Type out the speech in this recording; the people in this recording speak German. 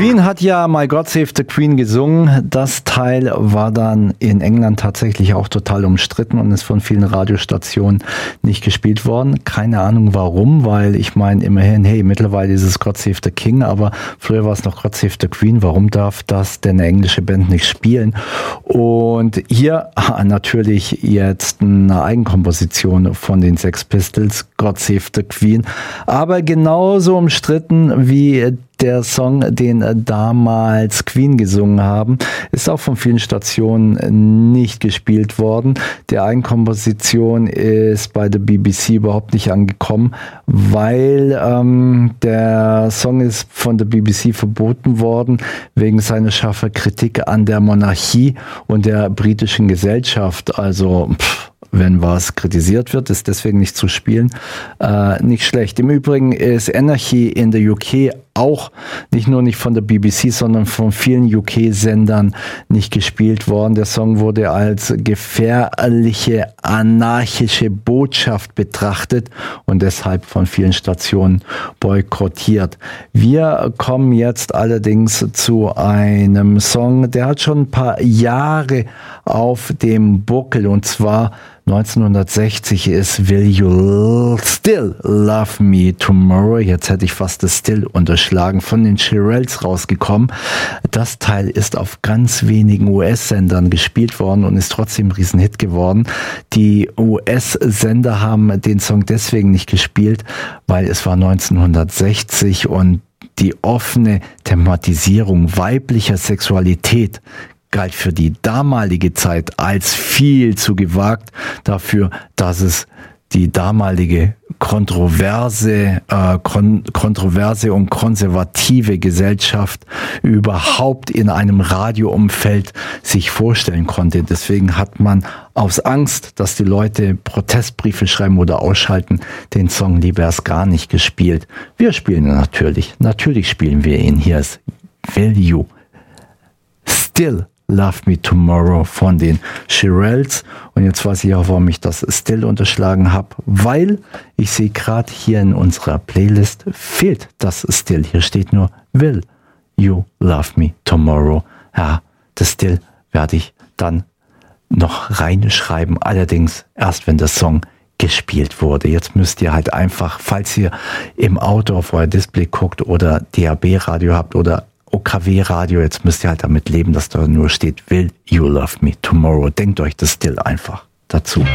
Queen hat ja My God Save the Queen gesungen. Das Teil war dann in England tatsächlich auch total umstritten und ist von vielen Radiostationen nicht gespielt worden. Keine Ahnung warum, weil ich meine immerhin, hey, mittlerweile ist es God Save the King, aber früher war es noch God Save the Queen. Warum darf das denn eine englische Band nicht spielen? Und hier natürlich jetzt eine Eigenkomposition von den Sex Pistols, God Save the Queen, aber genauso umstritten wie der Song, den damals Queen gesungen haben, ist auch von vielen Stationen nicht gespielt worden. Die Eigenkomposition ist bei der BBC überhaupt nicht angekommen, weil der Song ist von der BBC verboten worden wegen seiner scharfen Kritik an der Monarchie und der britischen Gesellschaft. Also wenn was kritisiert wird, ist deswegen nicht zu spielen, nicht schlecht. Im Übrigen ist Anarchy in der UK auch nicht nur nicht von der BBC, sondern von vielen UK-Sendern nicht gespielt worden. Der Song wurde als gefährliche anarchische Botschaft betrachtet und deshalb von vielen Stationen boykottiert. Wir kommen jetzt allerdings zu einem Song, der hat schon ein paar Jahre auf dem Buckel, und zwar 1960 ist Will You Still Love Me Tomorrow? Jetzt hätte ich fast das Still unterschlagen, von den Shirelles rausgekommen. Das Teil ist auf ganz wenigen US-Sendern gespielt worden und ist trotzdem ein Riesenhit geworden. Die US-Sender haben den Song deswegen nicht gespielt, weil es war 1960 und die offene Thematisierung weiblicher Sexualität galt für die damalige Zeit als viel zu gewagt dafür, dass es die damalige kontroverse und konservative Gesellschaft überhaupt in einem Radioumfeld sich vorstellen konnte. Deswegen hat man aus Angst, dass die Leute Protestbriefe schreiben oder ausschalten, den Song lieber erst gar nicht gespielt. Wir spielen ihn natürlich spielen wir ihn. Hier ist Will You Still Love Me Tomorrow von den Shirelles. Und jetzt weiß ich auch, warum ich das Still unterschlagen habe, weil ich sehe gerade hier in unserer Playlist fehlt das Still. Hier steht nur Will You Love Me Tomorrow. Ja, das Still werde ich dann noch reinschreiben, allerdings erst, wenn der Song gespielt wurde. Jetzt müsst ihr halt einfach, falls ihr im Auto auf euer Display guckt oder DAB-Radio habt oder OKW-Radio, jetzt müsst ihr halt damit leben, dass da nur steht, Will You Love Me Tomorrow. Denkt euch das Still einfach dazu.